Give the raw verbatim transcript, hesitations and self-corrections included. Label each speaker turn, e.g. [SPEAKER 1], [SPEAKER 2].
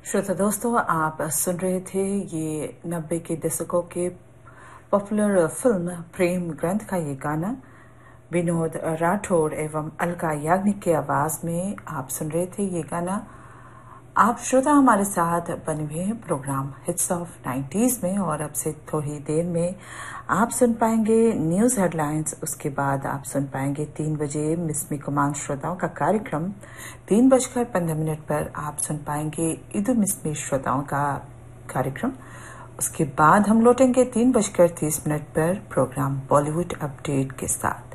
[SPEAKER 1] श्रोता दोस्तों, आप सुन रहे थे ये नब्बे के दशकों के पॉपुलर फिल्म प्रेम ग्रंथ का ये गाना विनोद राठौड़ एवं अलका याग्निक की आवाज में आप सुन रहे थे ये गाना। आप श्रोता हमारे साथ बने हुए हैं प्रोग्राम हिट्स ऑफ नाइंटीज़ में और अब से थोड़ी देर में आप सुन पाएंगे न्यूज हेडलाइंस। उसके बाद आप सुन पाएंगे तीन बजे मिसमी कुमांग श्रोताओं का कार्यक्रम। तीन बजकर पंद्रह मिनट पर आप सुन पाएंगे इदु मिसमी श्रोताओं का कार्यक्रम। उसके बाद हम लौटेंगे तीन बजकर तीस मिनट पर प्रोग्राम बॉलीवुड अपडेट के साथ।